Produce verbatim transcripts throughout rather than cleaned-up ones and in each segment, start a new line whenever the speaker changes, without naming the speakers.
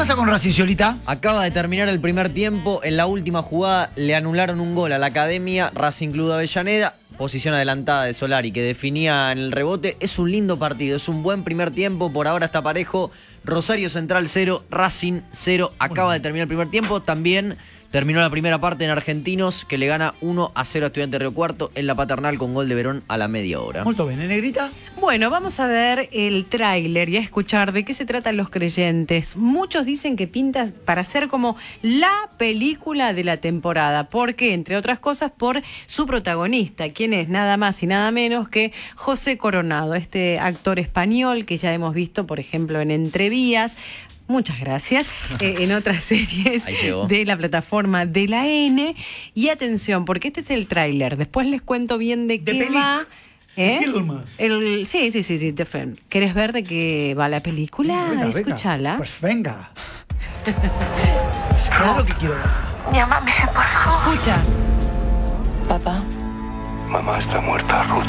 pasa con Racing, Ciolita?
Acaba de terminar el primer tiempo. En la última jugada le anularon un gol a la Academia. Racing Club de Avellaneda. Posición adelantada de Solari que definía en el rebote. Es un lindo partido, es un buen primer tiempo. Por ahora está parejo. Rosario Central cero, Racing cero. Acaba de terminar el primer tiempo. También terminó la primera parte en Argentinos, que le gana uno a cero a Estudiantes de Río Cuarto en la Paternal con gol de Verón a la media hora.
Muy bien, ¿eh, Negrita?
Bueno, vamos a ver el tráiler y a escuchar de qué se tratan Los Creyentes. Muchos dicen que pinta para ser como la película de la temporada. ¿Por qué? Entre otras cosas, por su protagonista, quien es nada más y nada menos que José Coronado, este actor español que ya hemos visto, por ejemplo, en Entrevías. Muchas gracias. Eh, en otras series de la plataforma de la N. Y atención, porque este es el tráiler. Después les cuento bien de, de qué pelic. va. ¿Eh?
Film.
El, sí, sí, sí, sí, The Film. ¿Querés ver de qué va la película?
Venga,
Escúchala.
Venga. Pues venga. Claro que quiero ver.
Llámame, por favor.
Escucha.
Papá.
Mamá está muerta, Ruth.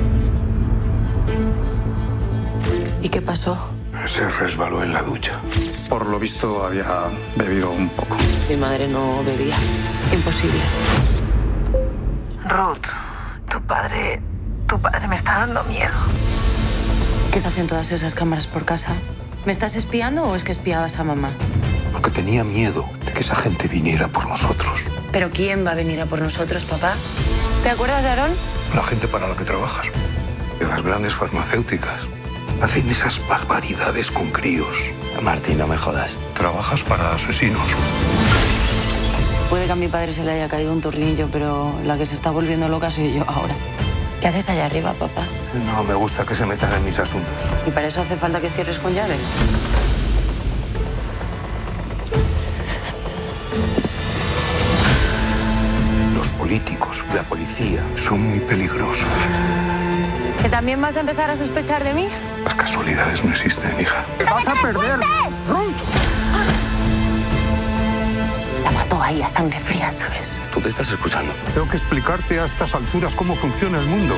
¿Y qué pasó?
Se resbaló en la ducha.
Por lo visto había bebido un poco.
Mi madre no bebía. Imposible. Ruth, tu padre... Tu padre me está dando miedo. ¿Qué hacen todas esas cámaras por casa? ¿Me estás espiando o es que espiabas a mamá?
Porque tenía miedo de que esa gente viniera por nosotros.
¿Pero quién va a venir a por nosotros, papá? ¿Te acuerdas de Aarón?
La gente para la que trabajas. De las grandes farmacéuticas. Hacen esas barbaridades con críos.
Martín, no me jodas.
Trabajas para asesinos.
Puede que a mi padre se le haya caído un tornillo, pero la que se está volviendo loca soy yo ahora. ¿Qué haces allá arriba, papá?
No me gusta que se metan en mis asuntos.
¿Y para eso hace falta que cierres con llave?
Los políticos, la policía, son muy peligrosos.
¿Que también vas a empezar a sospechar de mí?
Las casualidades no existen, hija.
¡Vas a perder! ¡Ruth!
La mató ahí a sangre fría, ¿sabes?
Tú te estás escuchando.
Tengo que explicarte a estas alturas cómo funciona el mundo.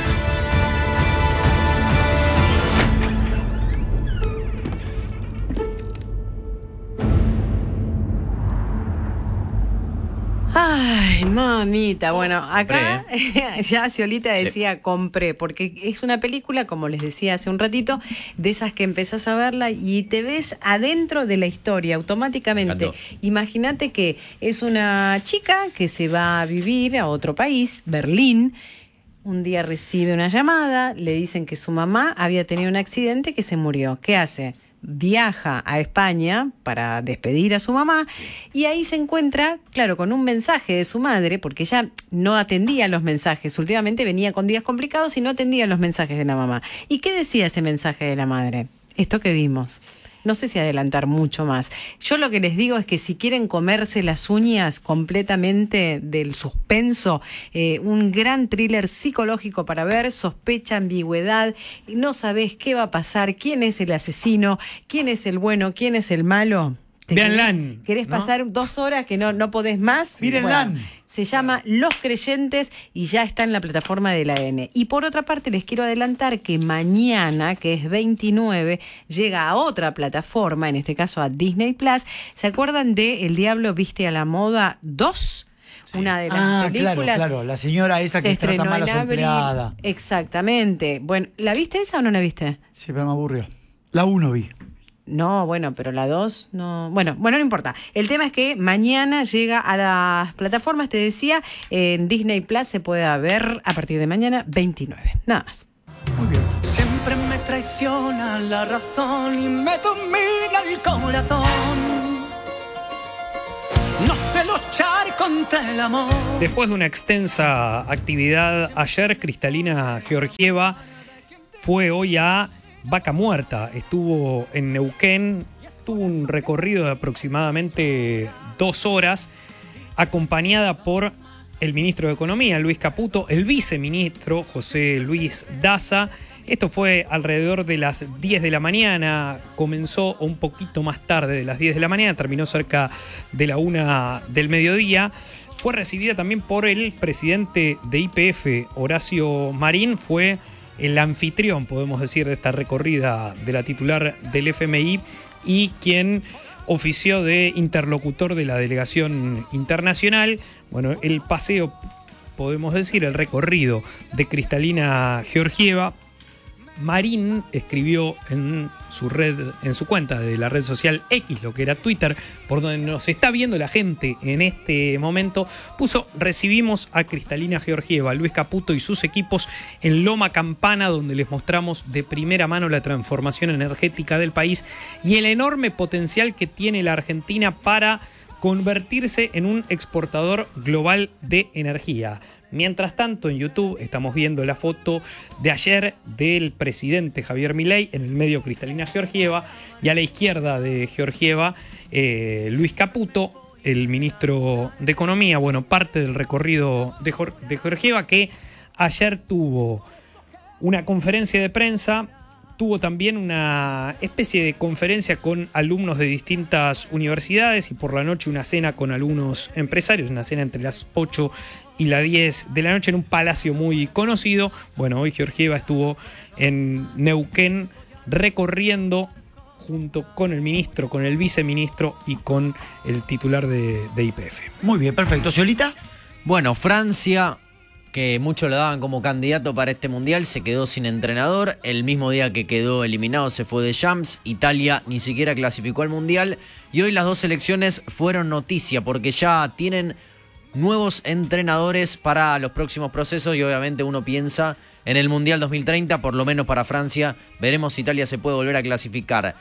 Ay, mamita. Bueno, acá compré, ¿eh? Ya Ciolita decía sí. compré, porque es una película, como les decía hace un ratito, de esas que empezás a verla y te ves adentro de la historia automáticamente. Imagínate que es una chica que se va a vivir a otro país, Berlín. Un día recibe una llamada, le dicen que su mamá había tenido un accidente, que se murió. ¿Qué hace? Viaja a España para despedir a su mamá y ahí se encuentra, claro, con un mensaje de su madre, porque ella no atendía los mensajes. Últimamente venía con días complicados y no atendía los mensajes de la mamá. ¿Y qué decía ese mensaje de la madre? Esto que vimos. No sé si adelantar mucho más. Yo lo que les digo es que si quieren comerse las uñas completamente del suspenso, eh, un gran thriller psicológico para ver, sospecha, ambigüedad, no sabés qué va a pasar, quién es el asesino, quién es el bueno, quién es el malo.
Véanla.
¿Querés
¿no?
pasar dos horas que no, no podés más?
Mírenla.
Bueno, se llama Los Creyentes y ya está en la plataforma de la N. Y por otra parte les quiero adelantar que mañana, que es veintinueve, llega a otra plataforma, en este caso a Disney Plus. ¿Se acuerdan de El Diablo Viste a la Moda dos? Sí. Una de las
ah,
películas.
Claro, claro, la señora esa que trata mal a su empleada.
Exactamente. Bueno, ¿la viste esa o no la viste?
Sí, pero me aburrió. La uno vi.
No, bueno, pero la dos no... Bueno, bueno, no importa. El tema es que mañana llega a las plataformas, te decía, en Disney Plus se puede ver a partir de mañana veintinueve. Nada más.
Muy bien.
Siempre me traiciona la razón y me domina el corazón. No sé luchar contra el amor.
Después de una extensa actividad ayer, Cristalina Georgieva fue hoy a Vaca Muerta, estuvo en Neuquén, tuvo un recorrido de aproximadamente dos horas, acompañada por el ministro de Economía, Luis Caputo, el viceministro, José Luis Daza. Esto fue alrededor de las diez de la mañana, comenzó un poquito más tarde de las diez de la mañana, terminó cerca de la una del mediodía. Fue recibida también por el presidente de Y P F, Horacio Marín, fue el anfitrión, podemos decir, de esta recorrida de la titular del F M I y quien ofició de interlocutor de la delegación internacional. Bueno, el paseo, podemos decir, el recorrido de Kristalina Georgieva. Marín escribió en su red, en su cuenta de la red social X, lo que era Twitter, por donde nos está viendo la gente en este momento, puso: recibimos a Kristalina Georgieva, Luis Caputo y sus equipos en Loma Campana, donde les mostramos de primera mano la transformación energética del país y el enorme potencial que tiene la Argentina para convertirse en un exportador global de energía. Mientras tanto, en YouTube estamos viendo la foto de ayer del presidente Javier Milei, en el medio Kristalina Georgieva, y a la izquierda de Georgieva, eh, Luis Caputo, el ministro de Economía. Bueno, parte del recorrido de, de Georgieva, que ayer tuvo una conferencia de prensa, tuvo también una especie de conferencia con alumnos de distintas universidades y por la noche una cena con algunos empresarios, una cena entre las ocho y las diez de la noche en un palacio muy conocido. Bueno, hoy Georgieva estuvo en Neuquén recorriendo junto con el ministro, con el viceministro y con el titular de, de Y P F.
Muy bien, perfecto. ¿Ciolita?
Bueno, Francia, que muchos lo daban como candidato para este mundial, se quedó sin entrenador. El mismo día que quedó eliminado se fue Deschamps. Italia ni siquiera clasificó al mundial. Y hoy las dos selecciones fueron noticia porque ya tienen nuevos entrenadores para los próximos procesos y obviamente uno piensa en el Mundial dos mil treinta, por lo menos para Francia. Veremos si Italia se puede volver a clasificar.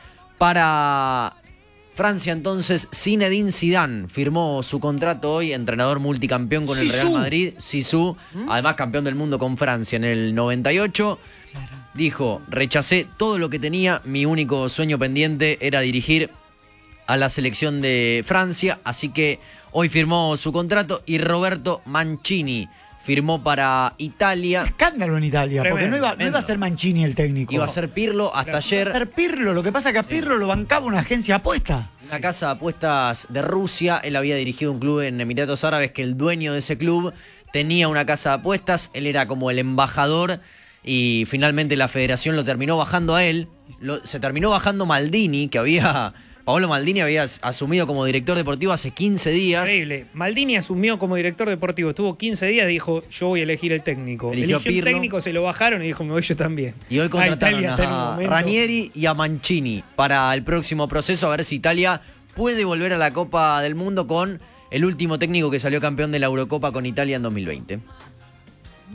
Para Francia entonces, Zinedine Zidane firmó su contrato hoy, entrenador multicampeón con el Real Madrid. Zizou, además campeón del mundo con Francia en el noventa y ocho. Dijo: rechacé todo lo que tenía, mi único sueño pendiente era dirigir a la selección de Francia, así que hoy firmó su contrato. Y Roberto Mancini firmó para Italia.
Escándalo en Italia,
Tremendo,
porque no iba, no iba a ser Mancini el técnico.
Iba a ser Pirlo hasta ayer.
Iba a ser Pirlo, lo que pasa es que a Pirlo lo bancaba una agencia de apuestas.
Una casa de apuestas de Rusia. Él había dirigido un club en Emiratos Árabes que el dueño de ese club tenía una casa de apuestas. Él era como el embajador y finalmente la federación lo terminó bajando a él. Lo, se terminó bajando Maldini, que había... Paolo Maldini había asumido como director deportivo hace quince días.
Increíble. Maldini asumió como director deportivo, estuvo quince días y dijo: yo voy a elegir el técnico.
Eligió
Eligió un
Pirlo.
técnico, se lo bajaron y dijo: me voy yo también.
Y hoy contrataron
Italia hasta el
a
momento.
Ranieri y a Mancini para el próximo proceso, a ver si Italia puede volver a la Copa del Mundo con el último técnico que salió campeón de la Eurocopa con Italia en dos mil veinte.